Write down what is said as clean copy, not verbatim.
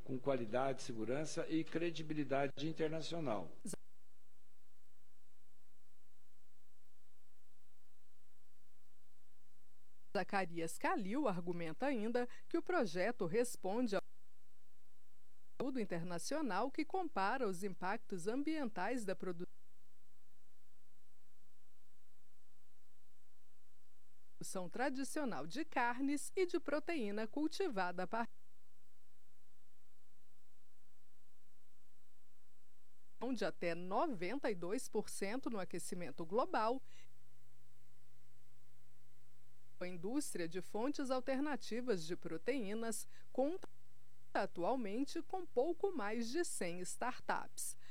com qualidade, segurança e credibilidade internacional. Zacarias Calil argumenta ainda que o projeto responde ao estudo internacional que compara os impactos ambientais da produção tradicional de carnes e de proteína cultivada a partir de até 92% no aquecimento global. A indústria de fontes alternativas de proteínas conta atualmente com pouco mais de 100 startups.